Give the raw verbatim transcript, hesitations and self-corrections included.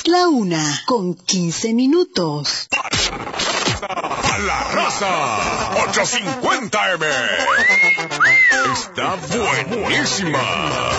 Es la una con quince minutos. A la raza ochocientos cincuenta eme. Está buenísima.